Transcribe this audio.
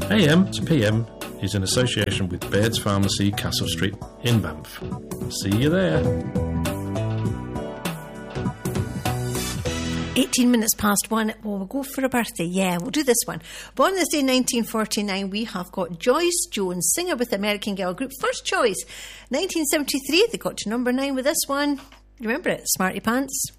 AM to PM is in association with Baird's Pharmacy, Castle Street in Banff. See you there. 18 minutes past 1. Well, we'll go for a birthday. Yeah, we'll do this one. Born this day, 1949, we have got Joyce Jones, singer with the American Girl Group. First choice. 1973, they got to number 9 with this one. Remember it? Smarty Pants.